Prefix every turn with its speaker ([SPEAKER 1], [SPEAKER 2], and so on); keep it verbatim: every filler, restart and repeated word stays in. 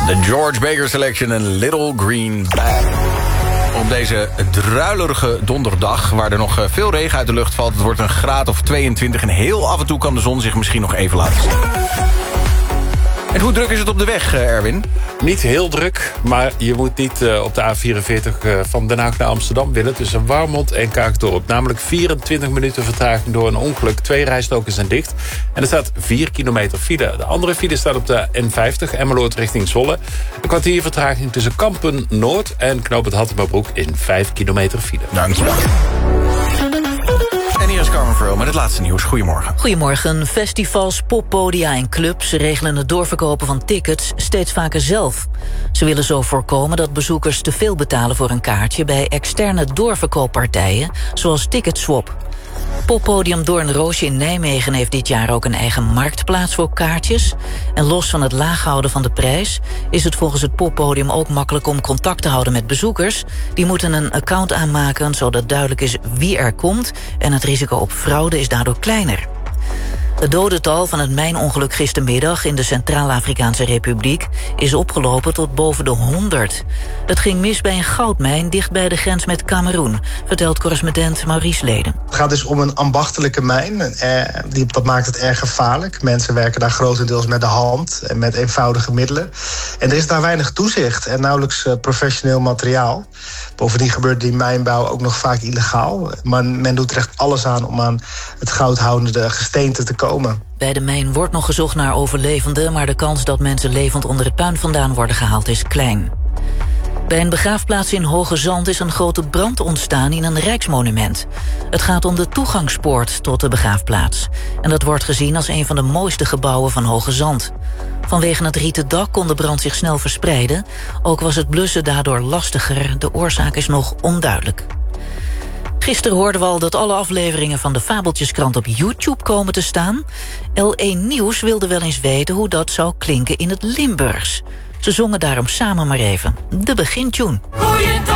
[SPEAKER 1] De George Baker Selection en Little Green Bag. Op deze druilerige donderdag, waar er nog veel regen uit de lucht valt. Het wordt een graad of tweeëntwintig en heel af en toe kan de zon zich misschien nog even laten zien. En hoe druk is het op de weg, Erwin?
[SPEAKER 2] Niet heel druk, maar je moet niet uh, op de A vierenveertig uh, van Den Haag naar Amsterdam willen. Tussen Warmond en Kaagdorp. Namelijk vierentwintig minuten vertraging door een ongeluk. Twee rijstroken zijn dicht. En er staat vier kilometer file. De andere file staat op de N vijftig, Emmeloord richting Zwolle. Een kwartier vertraging tussen Kampen Noord en Knoop het Hattemerbroek in vijf kilometer file.
[SPEAKER 1] Dankjewel. En hier is Carmen Verheul met het laatste nieuws. Goedemorgen.
[SPEAKER 3] Goedemorgen. Festivals, poppodia en clubs regelen het doorverkopen van tickets steeds vaker zelf. Ze willen zo voorkomen dat bezoekers te veel betalen voor een kaartje bij externe doorverkooppartijen, zoals Ticketswap. Poppodium Doornroosje in Nijmegen heeft dit jaar ook een eigen marktplaats voor kaartjes. En los van het laag houden van de prijs is het volgens het poppodium ook makkelijk om contact te houden met bezoekers. Die moeten een account aanmaken zodat duidelijk is wie er komt en het risico op fraude is daardoor kleiner. Het dodental van het mijnongeluk gistermiddag in de Centraal-Afrikaanse Republiek is opgelopen tot boven de honderd. Het ging mis bij een goudmijn dicht bij de grens met Kameroen, vertelt correspondent Maurice Leden.
[SPEAKER 4] Het gaat dus om een ambachtelijke mijn. Eh, die, dat maakt het erg gevaarlijk. Mensen werken daar grotendeels met de hand en met eenvoudige middelen. En er is daar weinig toezicht en nauwelijks uh, professioneel materiaal. Bovendien gebeurt die mijnbouw ook nog vaak illegaal. Maar men doet er echt alles aan om aan het goudhoudende gesteente te komen.
[SPEAKER 3] Bij de mijn wordt nog gezocht naar overlevenden, maar de kans dat mensen levend onder het puin vandaan worden gehaald is klein. Bij een begraafplaats in Hoge Zand is een grote brand ontstaan in een rijksmonument. Het gaat om de toegangspoort tot de begraafplaats. En dat wordt gezien als een van de mooiste gebouwen van Hoge Zand. Vanwege het rieten dak kon de brand zich snel verspreiden. Ook was het blussen daardoor lastiger. De oorzaak is nog onduidelijk. Gisteren hoorden we al dat alle afleveringen van de Fabeltjeskrant op YouTube komen te staan. L één Nieuws wilde wel eens weten hoe dat zou klinken in het Limburgs. Ze zongen daarom samen maar even de begintune.